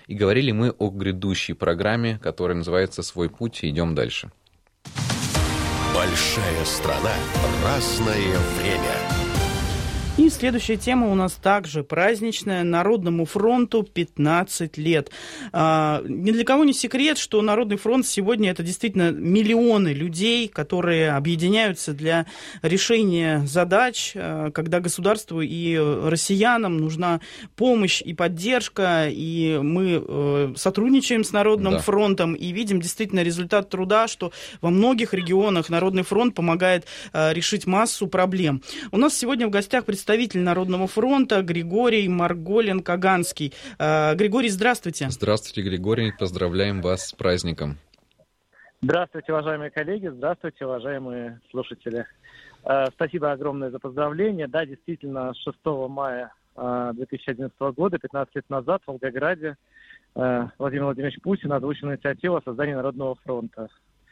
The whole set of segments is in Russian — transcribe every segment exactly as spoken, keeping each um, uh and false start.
И говорили мы о грядущей программе, которая называется «Свой путь. Идем дальше». Большая страна. Разное время. И следующая тема у нас также праздничная. Народному фронту пятнадцать лет. А, ни для кого не секрет, что Народный фронт сегодня это действительно миллионы людей, которые объединяются для решения задач, когда государству и россиянам нужна помощь и поддержка. И мы сотрудничаем с Народным да. фронтом и видим действительно результат труда, что во многих регионах Народный фронт помогает решить массу проблем. У нас сегодня в гостях представитель Представитель Народного фронта Григорий Марголин-Каганский. Григорий, здравствуйте. Здравствуйте, Григорий. Поздравляем вас с праздником. Здравствуйте, уважаемые коллеги. Здравствуйте, уважаемые слушатели. Спасибо огромное за поздравления. Да, действительно, шестого мая две тысячи одиннадцатого года, пятнадцать лет назад, в Волгограде, Владимир Владимирович Путин озвучил инициативу о создании Народного фронта.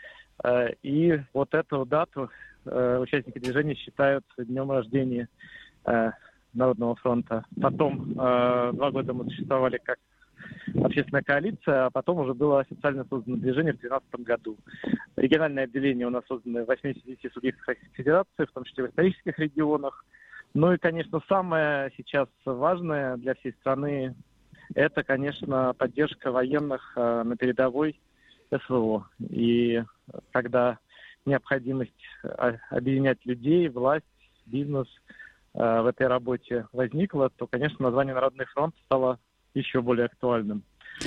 И вот эту дату участники движения считают днем рождения Народного фронта. Потом э, два года мы существовали как общественная коалиция, а потом уже было официально создано движение в две тысячи двенадцатом году. Региональное отделение у нас создано в восьмидесяти субъектах Российской Федерации, в том числе в исторических регионах. Ну и, конечно, самое сейчас важное для всей страны – это, конечно, поддержка военных э, на передовой СВО. И когда необходимость объединять людей, власть, бизнес в этой работе возникла, то, конечно, название «Народный фронт» стало еще более актуальным.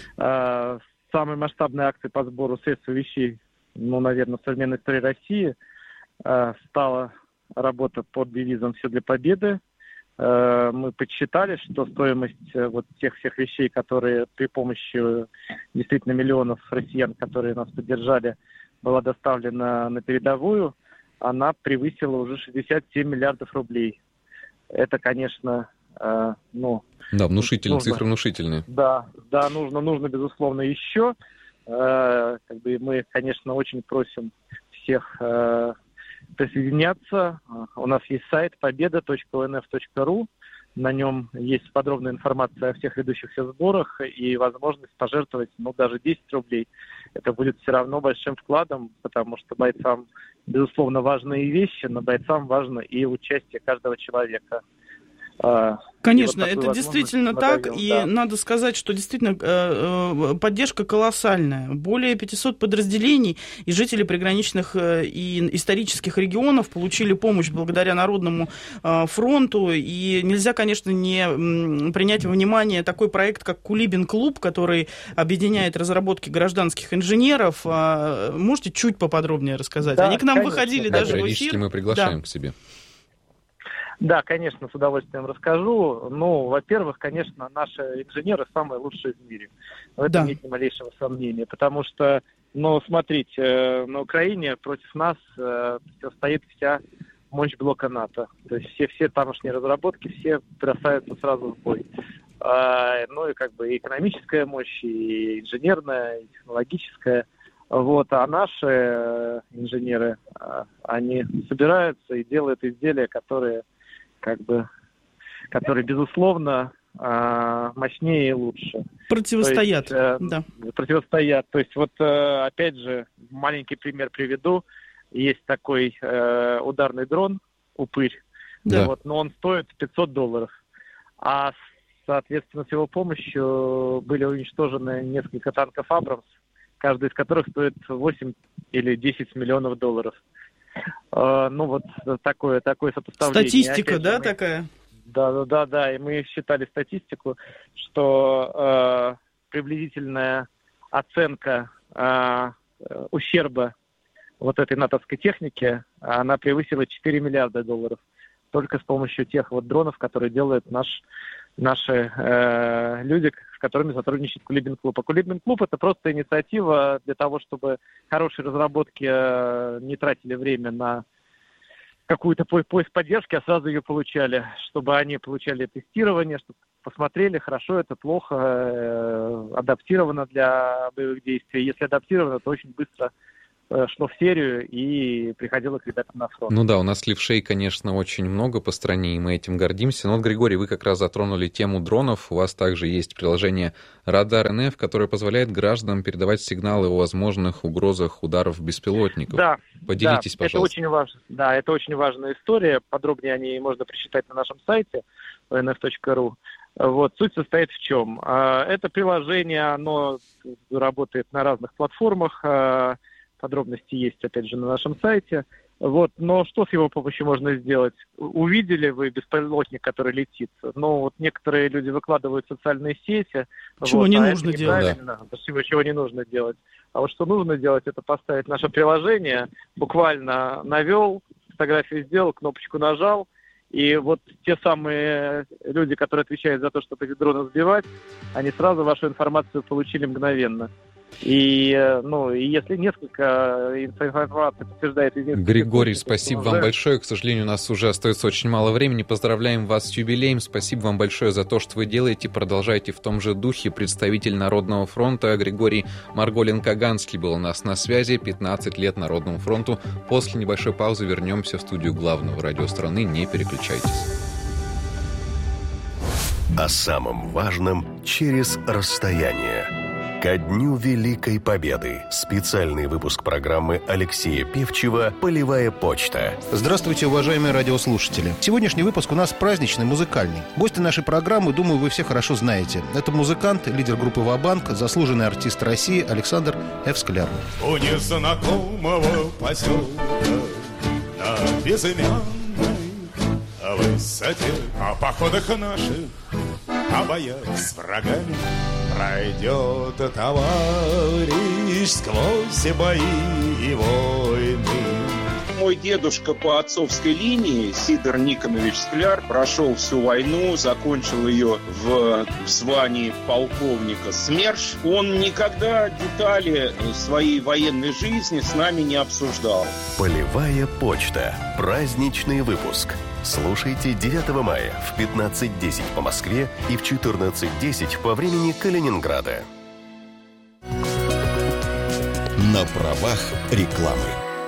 Самой масштабной акцией по сбору средств и вещей, ну, наверное, в современной истории России стала работа под девизом «Все для победы». Мы подсчитали, что стоимость вот тех всех вещей, которые при помощи действительно миллионов россиян, которые нас поддержали, была доставлена на передовую, она превысила уже шестьдесят семь миллиардов рублей. Это, конечно, э, ну... Да, внушительные, нужно, цифры внушительные. Да, да, нужно, нужно безусловно, еще. Э, как бы мы, конечно, очень просим всех э, присоединяться. У нас есть сайт победа точка о эн эф точка ру. На нем есть подробная информация о всех ведущихся сборах и возможность пожертвовать, ну, даже десять рублей. Это будет все равно большим вкладом, потому что бойцам, безусловно, важны и вещи, но бойцам важно и участие каждого человека. Конечно, вот это действительно так, даем, и да. Надо сказать, что действительно поддержка колоссальная. Более пятисот подразделений и жители приграничных и исторических регионов получили помощь благодаря Народному фронту, и нельзя, конечно, не принять во внимание такой проект, как Кулибин-клуб, который объединяет разработки гражданских инженеров. Можете чуть поподробнее рассказать? Да, они к нам конечно, выходили да, даже в эфир. Периодически мы приглашаем да. к себе. Да, конечно, с удовольствием расскажу. Ну, во-первых, конечно, наши инженеры самые лучшие в мире. В этом да. нет ни малейшего сомнения. Потому что, ну, смотрите, на Украине против нас э, стоит вся мощь блока НАТО. То есть все, все тамошние разработки, все бросаются сразу в бой. А, ну, и как бы и экономическая мощь, и инженерная, и технологическая. Вот, а наши э, инженеры, э, они собираются и делают изделия, которые как бы, которые, безусловно, мощнее и лучше. Противостоят, То есть, да. Противостоят. То есть, вот, опять же, маленький пример приведу. Есть такой э, ударный дрон, «Упырь», да. вот, но он стоит пятьсот долларов. А, соответственно, с его помощью были уничтожены несколько танков «Абрамс», каждый из которых стоит восемь или десять миллионов долларов. Uh, ну вот такое, такое сопоставление. Статистика, Опять да, мы... такая? Да, да, да, да. И мы считали статистику, что uh, приблизительная оценка uh, ущерба вот этой натовской техники, она превысила четыре миллиарда долларов. Только с помощью тех вот дронов, которые делают наш, наши э, люди, с которыми сотрудничает Кулибин-клуб. А Кулибин-клуб — это просто инициатива для того, чтобы хорошие разработки э, не тратили время на какую-то по- поиск поддержки, а сразу ее получали, чтобы они получали тестирование, чтобы посмотрели, хорошо это, плохо, э, адаптировано для боевых действий. Если адаптировано, то очень быстро шло в серию и приходило к ребятам на фронт. Ну да, у нас левшей, конечно, очень много по стране, и мы этим гордимся. Но вот, Григорий, вы как раз затронули тему дронов. У вас также есть приложение «Радар эн эф», которое позволяет гражданам передавать сигналы о возможных угрозах ударов беспилотников. Да, Поделитесь, да, пожалуйста. Это очень важно. Да, это очень важная история. Подробнее о ней можно прочитать на нашем сайте эн эф точка ру. Вот, суть состоит в чем? Это приложение, оно работает на разных платформах. Подробности есть, опять же, на нашем сайте. Вот, но что с его помощью можно сделать? Увидели вы беспилотник, который летит? Но вот некоторые люди выкладывают в социальные сети. Чего вот, не а нужно делать. Да. Чего, чего не нужно делать. А вот что нужно делать, это поставить наше приложение, буквально навел, фотографию сделал, кнопочку нажал, и вот те самые люди, которые отвечают за то, чтобы эти дроны сбивать, они сразу вашу информацию получили мгновенно. И, ну, и если несколько информации подтверждает... Григорий, спасибо уже... вам большое. К сожалению, у нас уже остается очень мало времени. Поздравляем вас с юбилеем. Спасибо вам большое за то, что вы делаете. Продолжайте в том же духе. Представитель Народного фронта Григорий Марголин-Каганский был у нас на связи. пятнадцать лет Народному фронту. После небольшой паузы вернемся в студию главного радио страны. Не переключайтесь. О самом важном через расстояние. Ко Дню Великой Победы. Специальный выпуск программы Алексея Певчева «Полевая почта». Здравствуйте, уважаемые радиослушатели. Сегодняшний выпуск у нас праздничный, музыкальный. Гости нашей программы, думаю, вы все хорошо знаете. Это музыкант, лидер группы «Ва-банк», заслуженный артист России Александр Ф. Скляр. У незнакомого поселка на безымянной высоте, о походах наших, о боях с врагами пройдет товарищ сквозь бои и войны. Мой дедушка по отцовской линии, Сидор Никонович Скляр, прошел всю войну, закончил ее в звании полковника СМЕРШ. Он никогда детали своей военной жизни с нами не обсуждал. Полевая почта. Праздничный выпуск. Слушайте девятого мая в пятнадцать десять по Москве и в четырнадцать десять по времени Калининграда. На правах рекламы.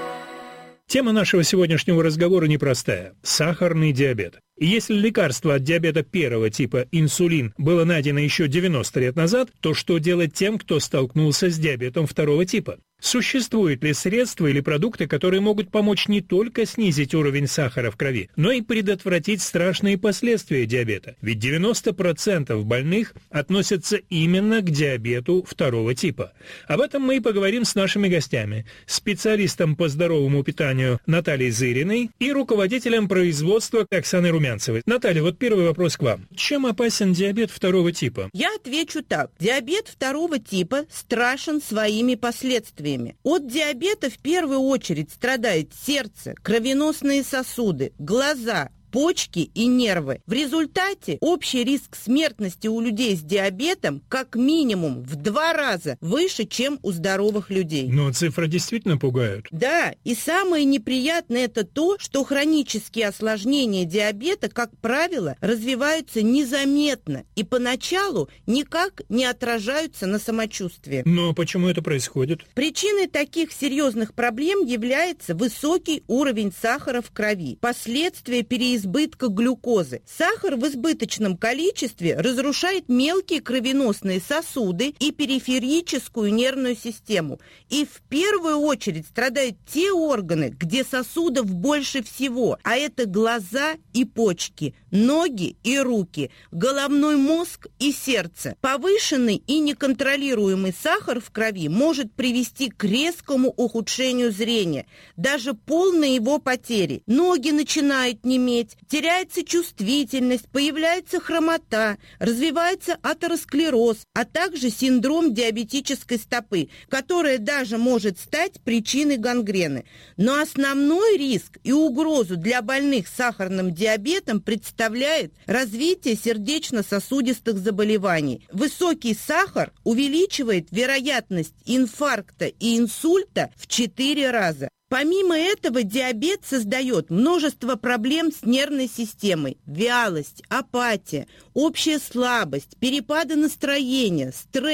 Тема нашего сегодняшнего разговора непростая – сахарный диабет. И если лекарство от диабета первого типа, инсулин, было найдено еще девяносто лет назад, то что делать тем, кто столкнулся с диабетом второго типа? Существуют ли средства или продукты, которые могут помочь не только снизить уровень сахара в крови, но и предотвратить страшные последствия диабета? Ведь девяносто процентов больных относятся именно к диабету второго типа. Об этом мы и поговорим с нашими гостями. Специалистом по здоровому питанию Натальей Зыриной и руководителем производства Оксаной Румянцевой. Наталья, вот первый вопрос к вам. Чем опасен диабет второго типа? Я отвечу так. Диабет второго типа страшен своими последствиями. От диабета в первую очередь страдает сердце, кровеносные сосуды, глаза, почки и нервы. В результате общий риск смертности у людей с диабетом как минимум в два раза выше, чем у здоровых людей. Но цифры действительно пугают. Да, и самое неприятное это то, что хронические осложнения диабета, как правило, развиваются незаметно и поначалу никак не отражаются на самочувствии. Но почему это происходит? Причиной таких серьезных проблем является высокий уровень сахара в крови, последствия переизбытка избытка глюкозы. Сахар в избыточном количестве разрушает мелкие кровеносные сосуды и периферическую нервную систему. И в первую очередь страдают те органы, где сосудов больше всего, а это глаза и почки, ноги и руки, головной мозг и сердце. Повышенный и неконтролируемый сахар в крови может привести к резкому ухудшению зрения, даже полной его потери. Ноги начинают неметь, теряется чувствительность, появляется хромота, развивается атеросклероз, а также синдром диабетической стопы, которая даже может стать причиной гангрены. Но основной риск и угрозу для больных с сахарным диабетом представляет развитие сердечно-сосудистых заболеваний. Высокий сахар увеличивает вероятность инфаркта и инсульта в четыре раза. Помимо этого, диабет создает множество проблем с нервной системой: вялость, апатия, общая слабость, перепады настроения, стресс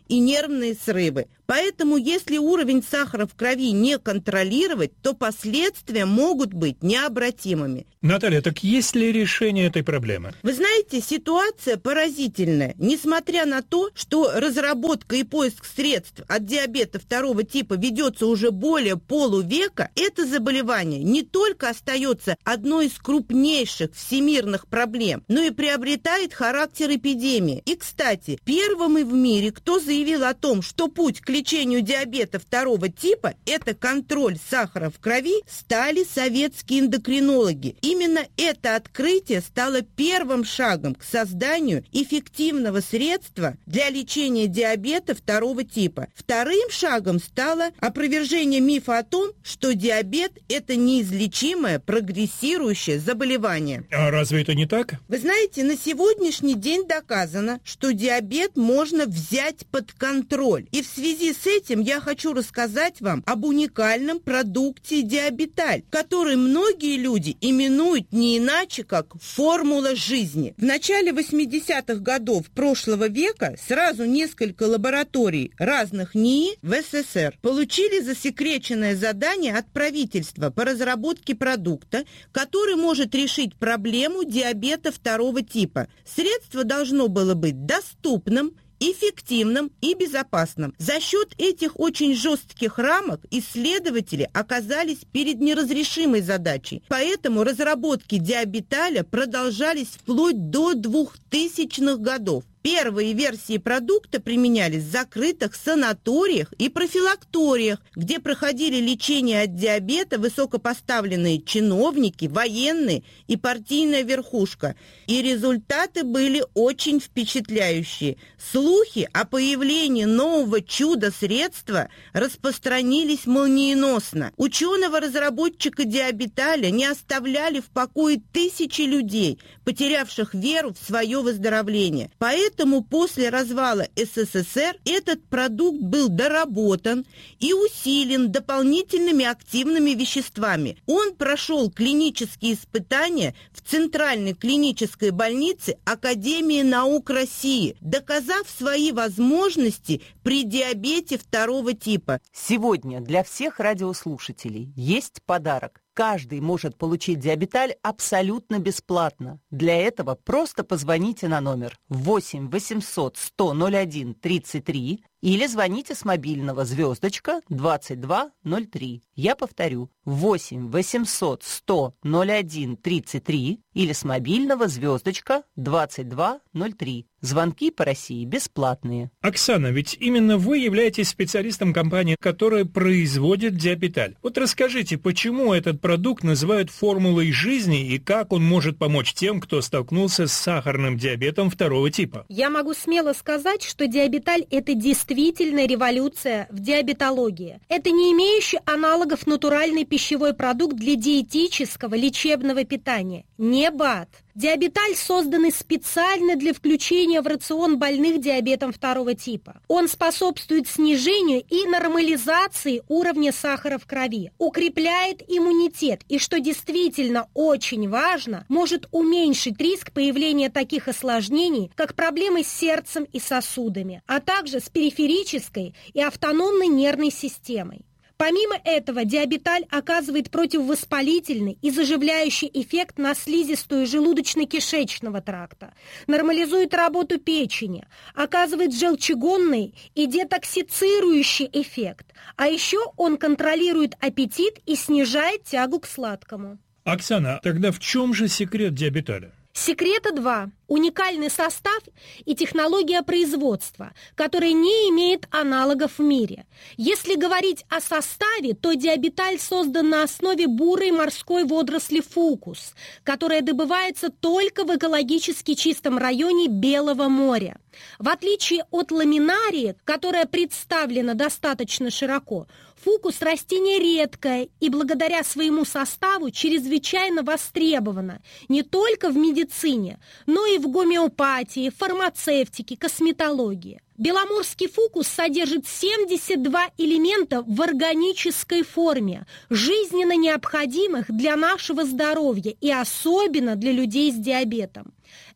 и нервные срывы. Поэтому, если уровень сахара в крови не контролировать, то последствия могут быть необратимыми. Наталья, так есть ли решение этой проблемы? Вы знаете, ситуация поразительная. Несмотря на то, что разработка и поиск средств от диабета второго типа ведется уже более полувека, это заболевание не только остается одной из крупнейших всемирных проблем, но и приобретает характер эпидемии. И, кстати, первым в мире, кто заявил о том, что путь к лечению диабета второго типа – это контроль сахара в крови, стали советские эндокринологи. Именно это открытие стало первым шагом к созданию эффективного средства для лечения диабета второго типа. Вторым шагом стало опровержение мифа о том, что диабет – это неизлечимое прогрессирующее заболевание. А разве это не так? Вы знаете, на сегодняшний день доказано, что диабет можно взять под контроль. И в связи с этим я хочу рассказать вам об уникальном продукте Диабеталь, который многие люди именуют не иначе, как формула жизни. В начале восьмидесятых годов прошлого века сразу несколько лабораторий разных НИИ в СССР получили засекреченное задание от правительства по разработке продукта, который может решить проблему диабета второго типа. Средство должно было быть доступным, эффективным и безопасным. За счет этих очень жестких рамок исследователи оказались перед неразрешимой задачей. Поэтому разработки Диабеталя продолжались вплоть до двухтысячных годов. Первые версии продукта применялись в закрытых санаториях и профилакториях, где проходили лечение от диабета высокопоставленные чиновники, военные и партийная верхушка. И результаты были очень впечатляющие. Слухи о появлении нового чудо-средства распространились молниеносно. Ученого-разработчика Диабеталя не оставляли в покое тысячи людей, потерявших веру в свое выздоровление. Поэтому Поэтому после развала СССР этот продукт был доработан и усилен дополнительными активными веществами. Он прошел клинические испытания в Центральной клинической больнице Академии наук России, доказав свои возможности при диабете второго типа. Сегодня для всех радиослушателей есть подарок. Каждый может получить Диабеталь абсолютно бесплатно. Для этого просто позвоните на номер восемь восемьсот сто ноль один тридцать три или звоните с мобильного звездочка двадцать два ноль три. Я повторю, восемь восемьсот сто ноль один тридцать три или с мобильного звездочка двадцать два ноль три. Звонки по России бесплатные. Оксана, ведь именно вы являетесь специалистом компании, которая производит Диабеталь. Вот расскажите, почему этот продукт называют формулой жизни и как он может помочь тем, кто столкнулся с сахарным диабетом второго типа? Я могу смело сказать, что Диабеталь – это действительно революция в диабетологии. Это не имеющий аналогов натуральный пищевой продукт для диетического лечебного питания. Не БАД. Диабеталь создан специально для включения в рацион больных диабетом второго типа. Он способствует снижению и нормализации уровня сахара в крови, укрепляет иммунитет и, что действительно очень важно, может уменьшить риск появления таких осложнений, как проблемы с сердцем и сосудами, а также с периферической и автономной нервной системой. Помимо этого, Диабеталь оказывает противовоспалительный и заживляющий эффект на слизистую желудочно-кишечного тракта, нормализует работу печени, оказывает желчегонный и детоксицирующий эффект, а еще он контролирует аппетит и снижает тягу к сладкому. Оксана, тогда в чем же секрет Диабеталя? Секрета два. Уникальный состав и технология производства, которая не имеет аналогов в мире. Если говорить о составе, то Диабеталь создан на основе бурой морской водоросли фукус, которая добывается только в экологически чистом районе Белого моря. В отличие от ламинарии, которая представлена достаточно широко, фукус – растение редкое и благодаря своему составу чрезвычайно востребовано не только в медицине, но и в гомеопатии, фармацевтике, косметологии. Беломорский фукус содержит семьдесят два элемента в органической форме, жизненно необходимых для нашего здоровья и особенно для людей с диабетом.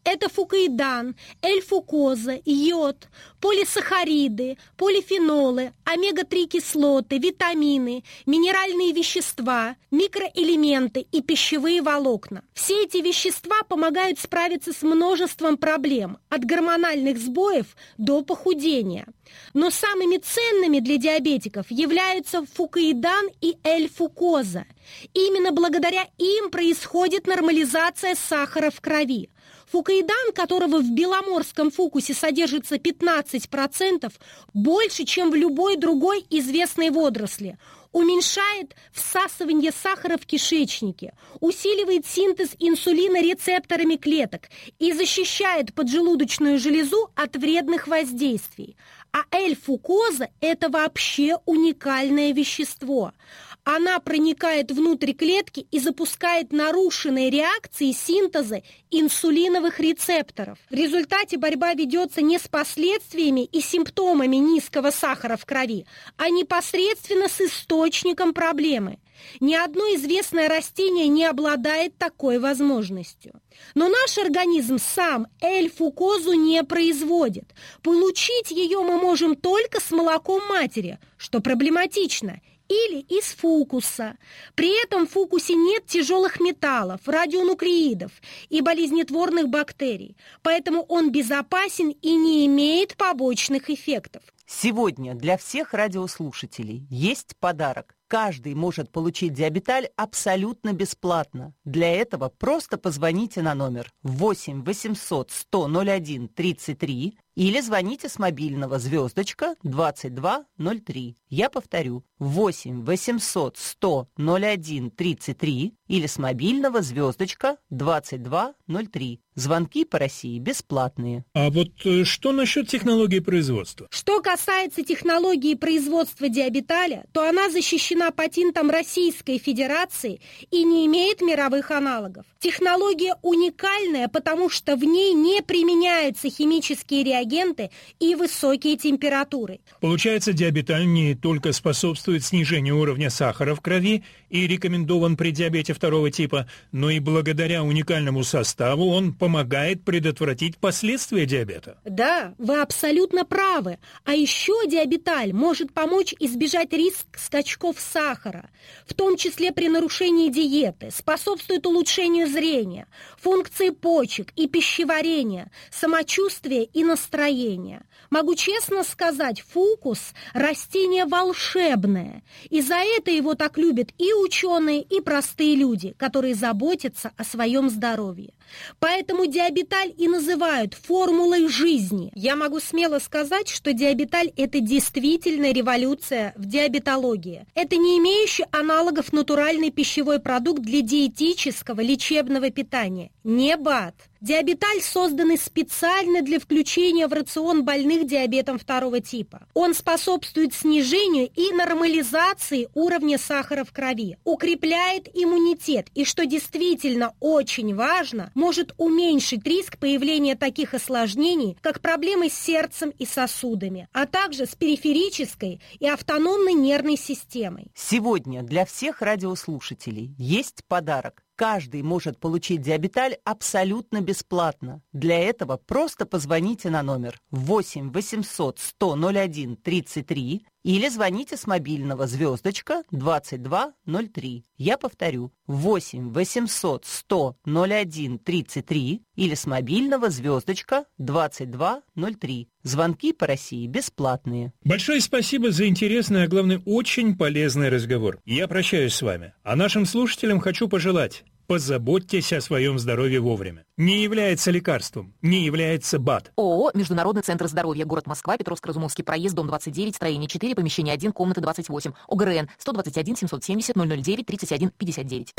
Это фукоидан, эль-фукоза, йод, полисахариды, полифенолы, омега три кислоты, витамины, минеральные вещества, микроэлементы и пищевые волокна. Все эти вещества помогают справиться с множеством проблем, от гормональных сбоев до похудения. Но самыми ценными для диабетиков являются фукоидан и эль-фукоза. Именно благодаря им происходит нормализация сахара в крови. Фукоидан, которого в беломорском фукусе содержится пятнадцать процентов, больше, чем в любой другой известной водоросли, уменьшает всасывание сахара в кишечнике, усиливает синтез инсулина рецепторами клеток и защищает поджелудочную железу от вредных воздействий. А эль-фукоза – это вообще уникальное вещество. Она проникает внутрь клетки и запускает нарушенные реакции синтеза инсулиновых рецепторов. В результате борьба ведется не с последствиями и симптомами низкого сахара в крови, а непосредственно с источником проблемы. Ни одно известное растение не обладает такой возможностью. Но наш организм сам эль-фукозу не производит. Получить ее мы можем только с молоком матери, что проблематично, или из фукуса. При этом в фукусе нет тяжелых металлов, радионуклеидов и болезнетворных бактерий, поэтому он безопасен и не имеет побочных эффектов. Сегодня для всех радиослушателей есть подарок. Каждый может получить диабеталь абсолютно бесплатно. Для этого просто позвоните на номер восемь восемьсот сто ноль один тридцать три или звоните с мобильного звездочка двадцать два ноль три. Я повторю, восемь восемьсот сто ноль один тридцать три или с мобильного звездочка двадцать два ноль три. Звонки по России бесплатные. А вот э, что насчет технологии производства? Что касается технологии производства диабеталя, то она защищена патентом Российской Федерации и не имеет мировых аналогов. Технология уникальная, потому что в ней не применяются химические реагенты и высокие температуры. Получается, диабеталь не только способствует снижению уровня сахара в крови и рекомендован при диабете второго типа, но и благодаря уникальному составу он помогает предотвратить последствия диабета. Да, вы абсолютно правы. А еще диабеталь может помочь избежать риск скачков сахара, в том числе при нарушении диеты, способствует улучшению зрения, функции почек и пищеварения, самочувствия и настроения. Могу честно сказать, фукус – растение волшебное, и за это его так любят и ученые, и простые люди, которые заботятся о своем здоровье. Поэтому диабеталь и называют формулой жизни. Я могу смело сказать, что диабеталь – это действительно революция в диабетологии. Это не имеющий аналогов натуральный пищевой продукт для диетического лечебного питания. Не БАД. Диабеталь создан специально для включения в рацион больных диабетом второго типа. Он способствует снижению и нормализации уровня сахара в крови, укрепляет иммунитет и, что действительно очень важно, может уменьшить риск появления таких осложнений, как проблемы с сердцем и сосудами, а также с периферической и автономной нервной системой. Сегодня для всех радиослушателей есть подарок. Каждый может получить диабеталь абсолютно бесплатно. Для этого просто позвоните на номер восемь восемьсот сто ноль один тридцать три или звоните с мобильного звездочка двадцать два ноль три. Я повторю, восемь восемьсот сто ноль один тридцать три или с мобильного звездочка двадцать два ноль три. Звонки по России бесплатные. Большое спасибо за интересный, а главное, очень полезный разговор. Я прощаюсь с вами. А нашим слушателям хочу пожелать: позаботьтесь о своем здоровье вовремя. Не является лекарством, не является БАД. ООО «Международный центр здоровья», город Москва, Петровско-Разумовский проезд, дом двадцать девять, строение четыре, помещение один, комната двадцать восемь. ОГРН сто двадцать один семьсот семьдесят ноль ноль девять тридцать один пятьдесят девять.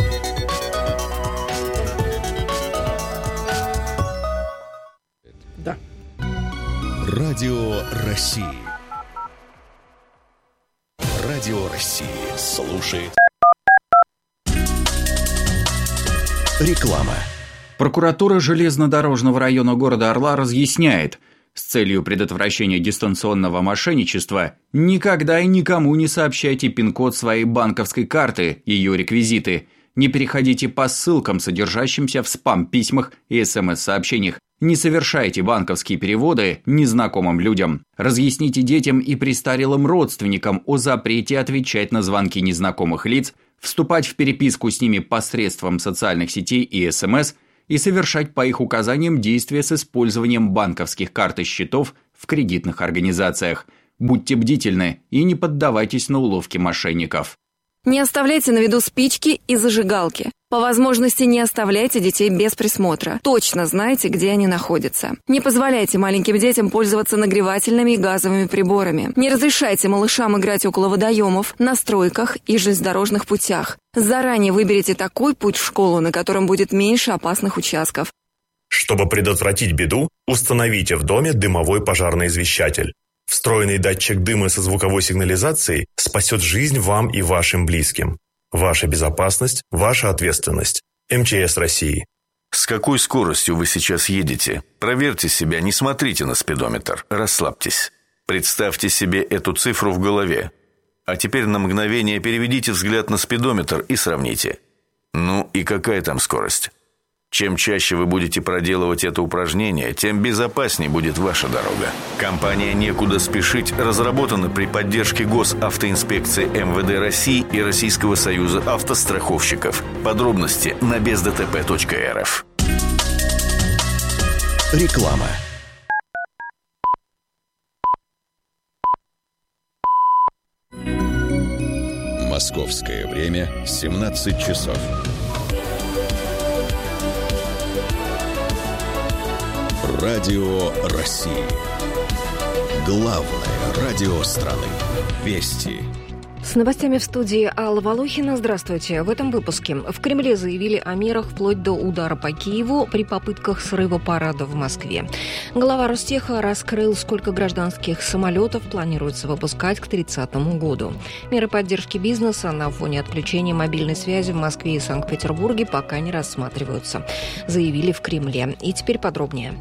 Да. Радио России. Радио России. Слушает. Реклама. Прокуратура железнодорожного района города Орла разъясняет, с целью предотвращения дистанционного мошенничества никогда и никому не сообщайте пин-код своей банковской карты, ее реквизиты. Не переходите по ссылкам, содержащимся в спам-письмах и эс эм эс-сообщениях. Не совершайте банковские переводы незнакомым людям. Разъясните детям и престарелым родственникам о запрете отвечать на звонки незнакомых лиц, вступать в переписку с ними посредством социальных сетей и СМС и совершать по их указаниям действия с использованием банковских карт и счетов в кредитных организациях. Будьте бдительны и не поддавайтесь на уловки мошенников. Не оставляйте на виду спички и зажигалки. По возможности не оставляйте детей без присмотра. Точно знайте, где они находятся. Не позволяйте маленьким детям пользоваться нагревательными и газовыми приборами. Не разрешайте малышам играть около водоемов, на стройках и железнодорожных путях. Заранее выберите такой путь в школу, на котором будет меньше опасных участков. Чтобы предотвратить беду, установите в доме дымовой пожарный извещатель. Встроенный датчик дыма со звуковой сигнализацией спасет жизнь вам и вашим близким. Ваша безопасность – ваша ответственность. МЧС России. С какой скоростью вы сейчас едете? Проверьте себя, не смотрите на спидометр, расслабьтесь. Представьте себе эту цифру в голове. А теперь на мгновение переведите взгляд на спидометр и сравните. Ну и какая там скорость? Чем чаще вы будете проделывать это упражнение, тем безопаснее будет ваша дорога. Компания «Некуда спешить» разработана при поддержке Госавтоинспекции МВД России и Российского союза автостраховщиков. Подробности на без дэ тэ пэ точка эр эф. Реклама. Московское время семнадцать часов. Радио России. Главное радио страны. Вести. С новостями в студии Алла Волохина. Здравствуйте. В этом выпуске. В Кремле заявили о мерах вплоть до удара по Киеву при попытках срыва парада в Москве. Глава Ростеха раскрыл, сколько гражданских самолетов планируется выпускать к тридцатому году. Меры поддержки бизнеса на фоне отключения мобильной связи в Москве и Санкт-Петербурге пока не рассматриваются, заявили в Кремле. И теперь подробнее.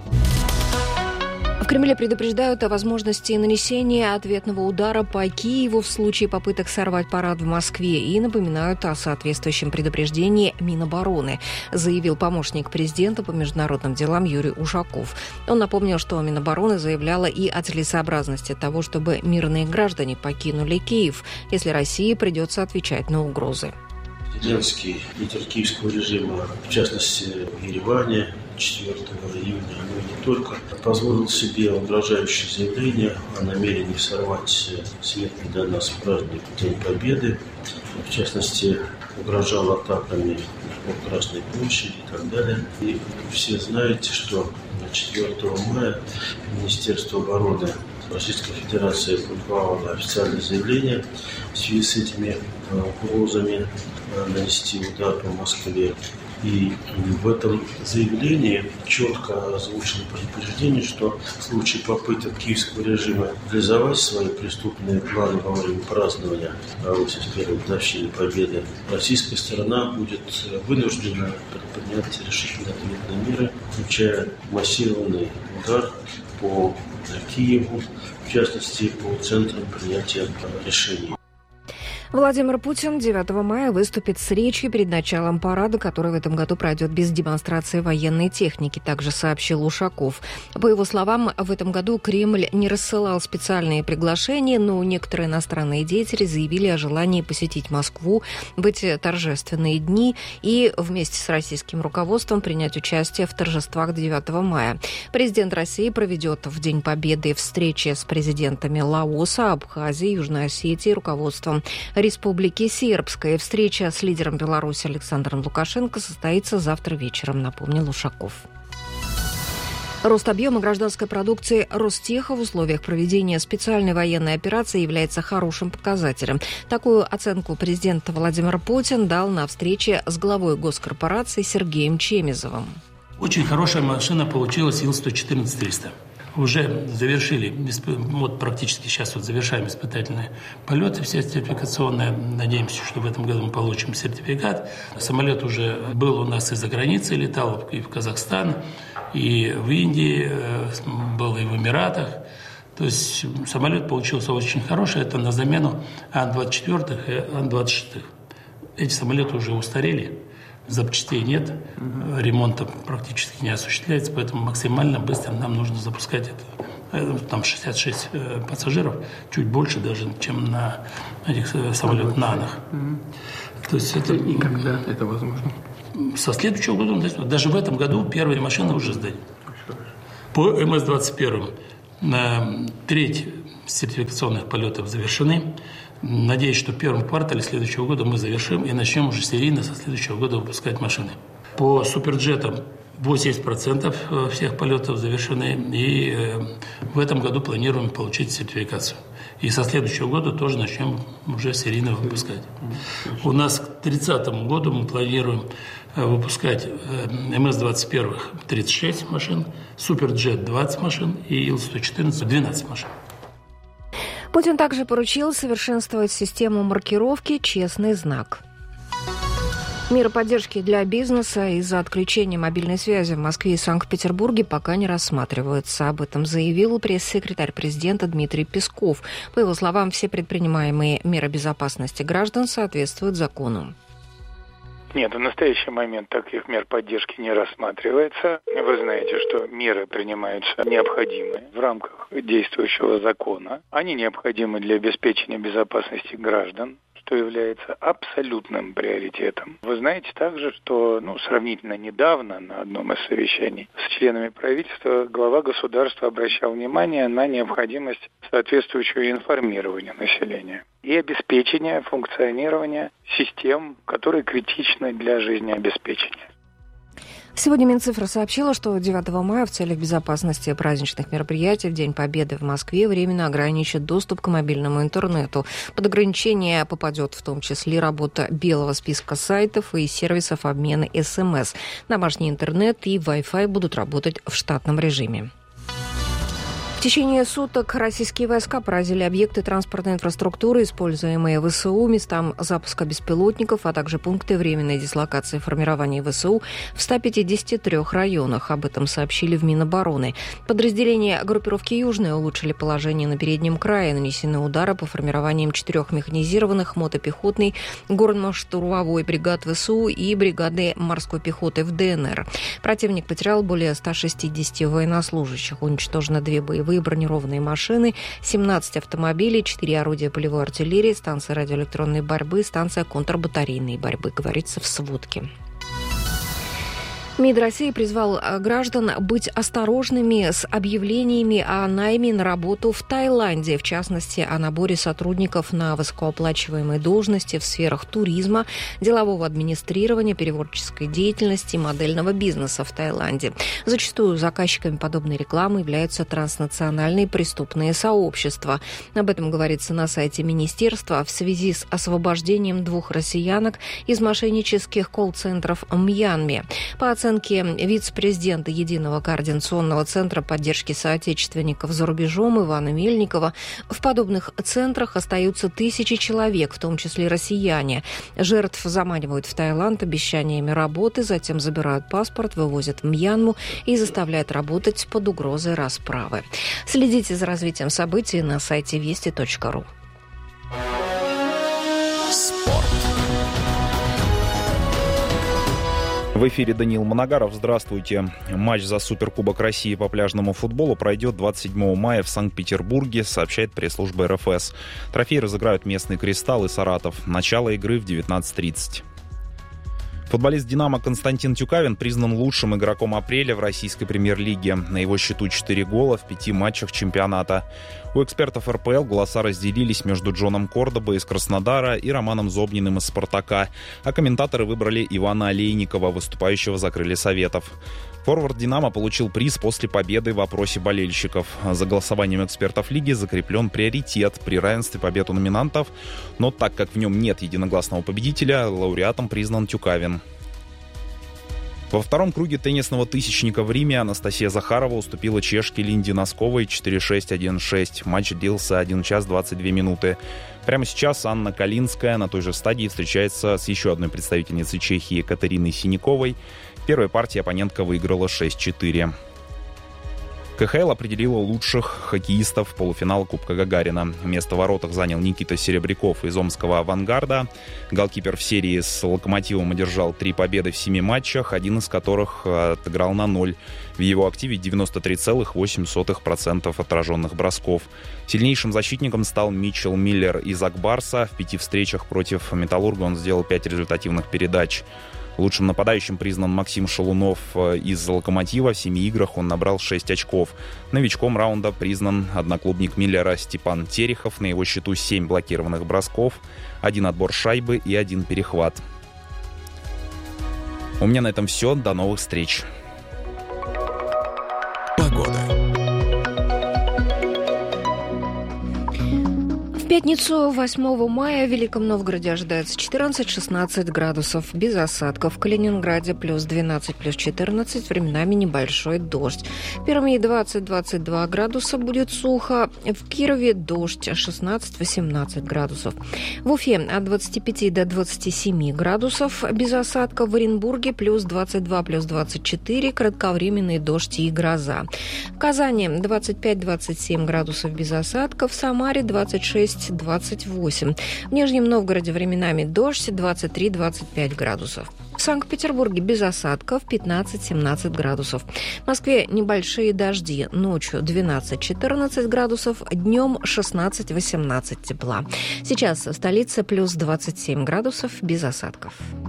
В Кремле предупреждают о возможности нанесения ответного удара по Киеву в случае попыток сорвать парад в Москве и напоминают о соответствующем предупреждении Минобороны, заявил помощник президента по международным делам Юрий Ушаков. Он напомнил, что Минобороны заявляла и о целесообразности того, чтобы мирные граждане покинули Киев, если России придется отвечать на угрозы. Президентский лидер киевского режима, в частности в Ереване, четвёртого июня, но и не только, позволил себе угрожающее заявление о намерении сорвать светлый для нас праздник День Победы. В частности, угрожал атаками по Красной площади и так далее. И все знаете, что четвёртого мая Министерство обороны Российской Федерации опубликовало официальное заявление в связи с этими угрозами нанести удар по Москве. И в этом заявлении четко озвучено предупреждение, что в случае попыток киевского режима реализовать свои преступные планы во время празднования восемьдесят первой годовщины Победы, российская сторона будет вынуждена предпринять решительные ответные меры, включая массированный удар по Киеву, в частности, по центрам принятия решений. Владимир Путин девятого мая выступит с речью перед началом парада, который в этом году пройдет без демонстрации военной техники, также сообщил Ушаков. По его словам, в этом году Кремль не рассылал специальные приглашения, но некоторые иностранные деятели заявили о желании посетить Москву в эти торжественные дни и вместе с российским руководством принять участие в торжествах девятого мая. Президент России проведет в День Победы встречи с президентами Лаоса, Абхазии, Южной Осетии, руководством Республики Сербской. Встреча с лидером Беларуси Александром Лукашенко состоится завтра вечером, напомнил Ушаков. Рост объема гражданской продукции Ростеха в условиях проведения специальной военной операции является хорошим показателем. Такую оценку президент Владимир Путин дал на встрече с главой госкорпорации Сергеем Чемизовым. Очень хорошая машина получилась Ил сто четырнадцать триста. Уже завершили, вот практически сейчас вот завершаем испытательные полеты, все сертификационные. Надеемся, что в этом году мы получим сертификат. Самолет уже был у нас и за границей, летал и в Казахстан, и в Индии, был и в Эмиратах. То есть самолет получился очень хороший. Это на замену Ан двадцать четыре и Ан двадцать шесть. Эти самолеты уже устарели. запчастей нет, угу. ремонта практически не осуществляется, поэтому максимально быстро нам нужно запускать это. Там шестьдесят шесть пассажиров, чуть больше даже, чем на этих самолетах «Нанах». Угу. То есть это... И когда это возможно? Со следующего года, даже в этом году первые машины уже сдали. По эм эс двадцать один треть сертификационных полетов завершены. Надеюсь, что в первом квартале следующего года мы завершим и начнем уже серийно со следующего года выпускать машины. По суперджетам восемьдесят процентов всех полетов завершены, и в этом году планируем получить сертификацию. И со следующего года тоже начнем уже серийно выпускать. У нас к тридцатому году мы планируем выпускать эм эс двадцать один тридцать шесть машин, Суперджет двадцать машин и Ил сто четырнадцать двенадцать машин. Путин также поручил совершенствовать систему маркировки «Честный знак». Меры поддержки для бизнеса из-за отключения мобильной связи в Москве и Санкт-Петербурге пока не рассматриваются. Об этом заявил пресс-секретарь президента Дмитрий Песков. По его словам, все предпринимаемые меры безопасности граждан соответствуют закону. Нет, в настоящий момент таких мер поддержки не рассматривается. Вы знаете, что меры принимаются необходимые в рамках действующего закона. Они необходимы для обеспечения безопасности граждан, что является абсолютным приоритетом. Вы знаете также, что ну, сравнительно недавно на одном из совещаний с членами правительства глава государства обращал внимание на необходимость соответствующего информирования населения и обеспечения функционирования систем, которые критичны для жизнеобеспечения. Сегодня Минцифра сообщила, что девятого мая в целях безопасности праздничных мероприятий в День Победы в Москве временно ограничит доступ к мобильному интернету. Под ограничение попадет в том числе работа белого списка сайтов и сервисов обмена эс эм эс. Домашний интернет и Wi-Fi будут работать в штатном режиме. В течение суток российские войска поразили объекты транспортной инфраструктуры, используемые ВСУ, местам запуска беспилотников, а также пункты временной дислокации формирования ВСУ в ста пятидесяти трёх районах. Об этом сообщили в Минобороны. Подразделения группировки «Южная» улучшили положение на переднем крае. Нанесены удары по формированиям четырех механизированных мотопехотной горно-штурмовой бригад ВСУ и бригады морской пехоты в дэ эн эр. Противник потерял более ста шестидесяти военнослужащих. Уничтожено две боевые бронированные машины, семнадцать автомобилей, четыре орудия полевой артиллерии, станция радиоэлектронной борьбы, станция контрбатарейной борьбы, говорится в сводке. МИД России призвал граждан быть осторожными с объявлениями о найме на работу в Таиланде, в частности, о наборе сотрудников на высокооплачиваемые должности в сферах туризма, делового администрирования, переводческой деятельности и модельного бизнеса в Таиланде. Зачастую заказчиками подобной рекламы являются транснациональные преступные сообщества. Об этом говорится на сайте министерства в связи с освобождением двух россиянок из мошеннических колл-центров в Мьянме. По оценке вице-президента Единого координационного центра поддержки соотечественников за рубежом Ивана Мельникова, в подобных центрах остаются тысячи человек, в том числе россияне. Жертв заманивают в Таиланд обещаниями работы, затем забирают паспорт, вывозят в Мьянму и заставляют работать под угрозой расправы. Следите за развитием событий на сайте вести точка ру. Спорт. В эфире Даниил Моногаров. Здравствуйте. Матч за Суперкубок России по пляжному футболу пройдет двадцать седьмого мая в Санкт-Петербурге, сообщает пресс-служба эр эф эс. Трофей разыграют местный «Кристалл» и «Саратов». Начало игры в девятнадцать тридцать. Футболист «Динамо» Константин Тюкавин признан лучшим игроком апреля в российской премьер-лиге. На его счету четыре гола в пяти матчах чемпионата. У экспертов эр пэ эл голоса разделились между Джоном Кордобой из Краснодара и Романом Зобниным из «Спартака». А комментаторы выбрали Ивана Олейникова, выступающего за крылья Советов. Форвард «Динамо» получил приз после победы в опросе болельщиков. За голосованием экспертов лиги закреплен приоритет при равенстве побед у номинантов, но так как в нем нет единогласного победителя, лауреатом признан Тюкавин. Во втором круге теннисного тысячника в Риме Анастасия Захарова уступила чешке Линде Носковой четыре шесть один шесть. Матч длился один час двадцать две минуты. Прямо сейчас Анна Калинская на той же стадии встречается с еще одной представительницей Чехии Катериной Синяковой. В первой партии оппонентка выиграла шесть четыре. ка ха эл определила лучших хоккеистов полуфинала Кубка Гагарина. Место в воротах занял Никита Серебряков из омского «Авангарда». Голкипер в серии с «Локомотивом» одержал три победы в семи матчах, один из которых отыграл на ноль. В его активе девяносто три целых восемь сотых процента отраженных бросков. Сильнейшим защитником стал Митчелл Миллер из «Акбарса». В пяти встречах против «Металлурга» он сделал пять результативных передач. Лучшим нападающим признан Максим Шалунов из «Локомотива». В семи играх он набрал шесть очков. Новичком раунда признан одноклубник Миллера Степан Терехов. На его счету семь блокированных бросков, один отбор шайбы и один перехват. У меня на этом все. До новых встреч. Погода. В пятницу, восьмого мая, в Великом Новгороде ожидается четырнадцать-шестнадцать градусов, без осадков. В Калининграде плюс двенадцать, плюс четырнадцать, временами небольшой дождь. В Перми двадцать-двадцать два градуса, будет сухо. В Кирове дождь, шестнадцать-восемнадцать градусов. В Уфе от двадцати пяти до двадцати семи градусов, без осадков. В Оренбурге плюс двадцать два, плюс двадцать четыре, кратковременный дождь и гроза. В Казани двадцать пять-двадцать семь градусов, без осадков. В Самаре двадцать шесть двадцать восемь. В Нижнем Новгороде временами дождь, двадцать три-двадцать пять градусов. В Санкт-Петербурге без осадков, пятнадцать-семнадцать градусов. В Москве небольшие дожди, ночью двенадцать-четырнадцать градусов, днем шестнадцать-восемнадцать тепла. Сейчас в столице плюс двадцать семь градусов, без осадков.